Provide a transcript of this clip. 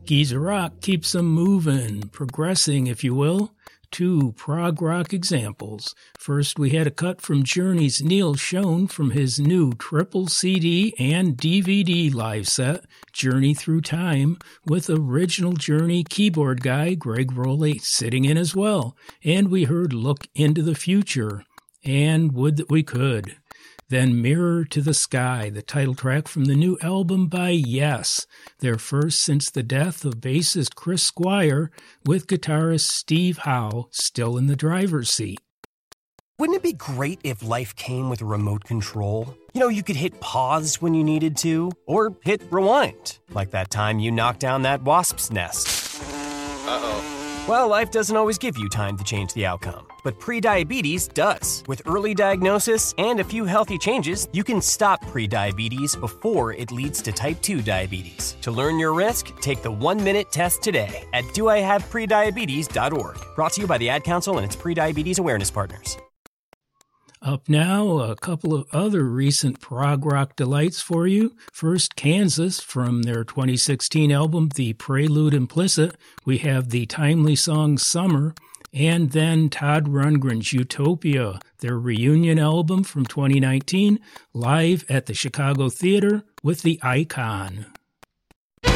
Geezer Rock keeps them moving, progressing, if you will. 2 prog rock examples. First, we had a cut from Journey's Neil Schon from his new triple CD and DVD live set, Journey Through Time, with original Journey keyboard guy Greg Rowley sitting in as well. And we heard Look Into the Future, and Would That We Could. Then Mirror to the Sky, the title track from the new album by Yes, their first since the death of bassist Chris Squire, with guitarist Steve Howe still in the driver's seat. Wouldn't it be great if life came with a remote control? You know, you could hit pause when you needed to, or hit rewind, like that time you knocked down that wasp's nest. Uh-oh. Well, life doesn't always give you time to change the outcome, but prediabetes does. With early diagnosis and a few healthy changes, you can stop prediabetes before it leads to type 2 diabetes. To learn your risk, take the 1-minute test today at doihaveprediabetes.org. Brought to you by the Ad Council and its prediabetes awareness partners. Up now, a couple of other recent prog rock delights for you. First, Kansas, from their 2016 album, The Prelude Implicit. We have the timely song Summer. And then Todd Rundgren's Utopia, their reunion album from 2019, live at the Chicago Theater with The Icon.